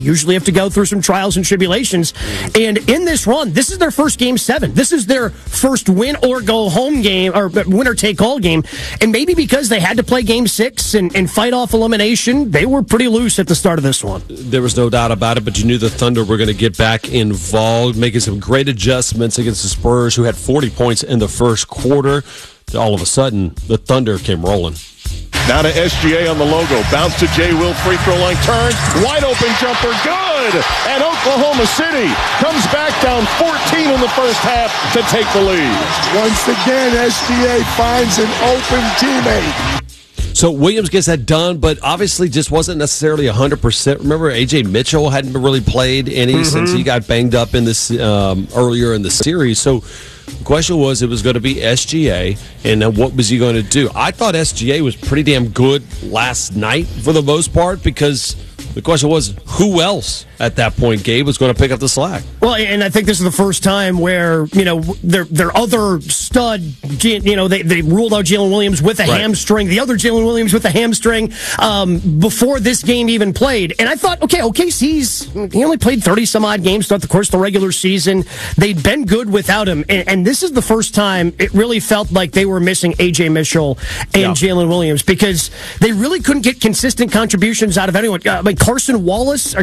usually have to go through some trials and tribulations. And in this run, this is their first Game 7. This is their first win or go home game, or winner take all game. And maybe because they had to play Game 6 and fight off elimination, they were pretty loose at the start of this one. There was no doubt about it, but you knew the Thunder were going to get back involved, making some great adjustments against the Spurs, who had 40 points in the first quarter. All of a sudden, the Thunder came rolling. Now to SGA on the logo. Bounce to Jay Will, free throw line, turns, wide open jumper, good! And Oklahoma City comes back down 14 in the first half to take the lead. Once again, SGA finds an open teammate. So Williams gets that done, but obviously just wasn't necessarily 100%. Remember, A.J. Mitchell hadn't really played any since he got banged up in this earlier in the series. So the question was, it was going to be SGA, and then what was he going to do? I thought SGA was pretty damn good last night for the most part, because the question was, who else at that point, Gabe, was going to pick up the slack? Well, and I think this is the first time where, their other stud, they ruled out Jalen Williams with a hamstring, the other Jalen Williams with a hamstring, before this game even played. And I thought, okay, he only played 30-some-odd games throughout the course of the regular season. They'd been good without him. And this is the first time it really felt like they were missing A.J. Mitchell and Jalen Williams, because they really couldn't get consistent contributions out of anyone. Kaysen Wallace,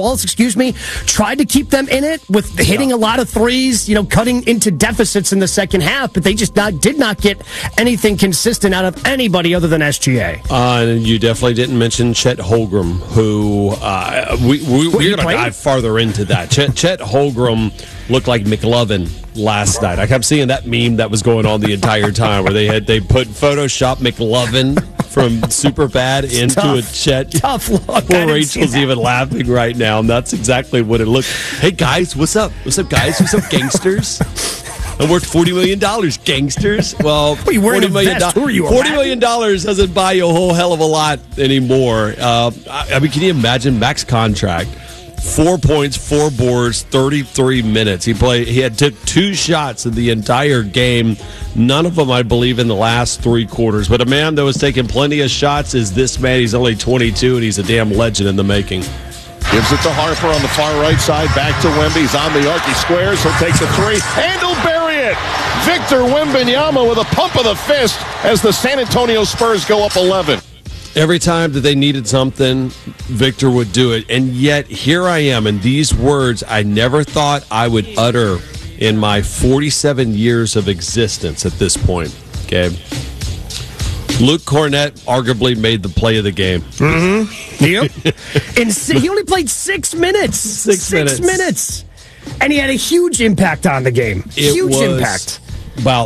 tried to keep them in it with hitting a lot of threes, cutting into deficits in the second half, but they just did not get anything consistent out of anybody other than SGA. And you definitely didn't mention Chet Holmgren, who we're going to dive farther into that. Chet Holmgren looked like McLovin last night. I kept seeing that meme that was going on the entire time where they put Photoshop McLovin from Superbad into a Chet. Tough look. Poor Rachel's even laughing right now, and that's exactly what it looked. Hey guys, what's up? What's up, guys? What's up, gangsters? I'm worth $40 million, gangsters. Well, $40 million doesn't buy you a whole hell of a lot anymore. Can you imagine Mac's contract? 4 points, 4 boards, 33 minutes. He had took 2 shots in the entire game. None of them, I believe, in the last 3 quarters. But a man that was taking plenty of shots is this man. He's only 22, and he's a damn legend in the making. Gives it to Harper on the far right side. Back to Wemby. He's on the arc. He squares. He'll take the 3. And he'll bury it. Victor Wembanyama with a pump of the fist as the San Antonio Spurs go up 11. Every time that they needed something, Victor would do it. And yet, here I am, and these words I never thought I would utter in my 47 years of existence at this point. Okay. Luke Kornet arguably made the play of the game. Mm-hmm. Yep. And he only played 6 minutes. 6 minutes. And he had a huge impact on the game. Huge impact. About,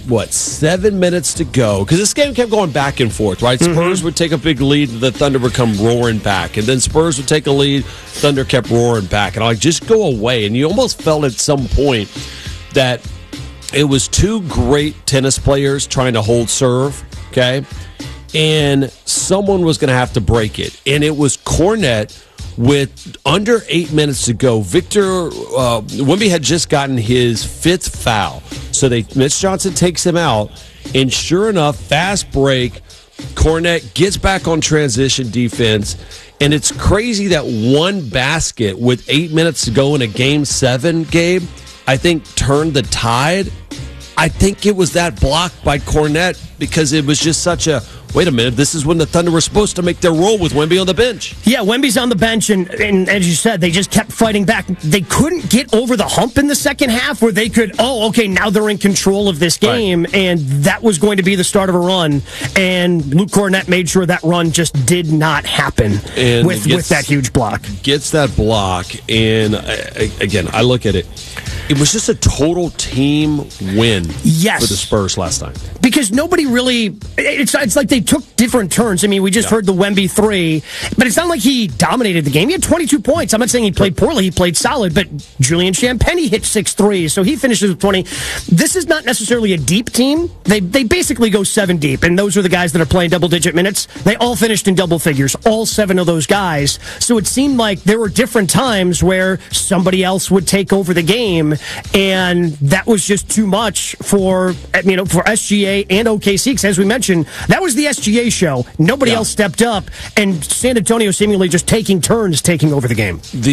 7 minutes to go? Because this game kept going back and forth, right? Spurs would take a big lead, the Thunder would come roaring back. And then Spurs would take a lead, Thunder kept roaring back. And I'm like, just go away. And you almost felt at some point that it was 2 great tennis players trying to hold serve, okay? And someone was going to have to break it. And it was Kornet with under 8 minutes to go. Victor Wemby had just gotten his 5th foul. So Mitch Johnson takes him out, and sure enough, fast break, Kornet gets back on transition defense, and it's crazy that one basket with 8 minutes to go in a Game 7, Gabe, I think turned the tide. I think it was that block by Kornet, because it was just such a, wait a minute, this is when the Thunder were supposed to make their roll with Wemby on the bench. Yeah, Wemby's on the bench, and as you said, they just kept fighting back. They couldn't get over the hump in the second half where they could, now they're in control of this game, right. And that was going to be the start of a run, and Luke Kornet made sure that run just did not happen with that huge block. Gets that block, and again, I look at it. It was just a total team win for the Spurs last night. Because nobody really, it's like they took different turns. I mean, we just heard the Wemby 3, but it's not like he dominated the game. He had 22 points. I'm not saying he played poorly. He played solid, but Julian Champagnie hit 6 threes, so he finishes with 20. This is not necessarily a deep team. They basically go 7 deep, and those are the guys that are playing double-digit minutes. They all finished in double figures, all 7 of those guys. So it seemed like there were different times where somebody else would take over the game, and that was just too much for SGA and OKC, because as we mentioned, that was the SGA show. Nobody else stepped up, and San Antonio seemingly just taking turns taking over the game.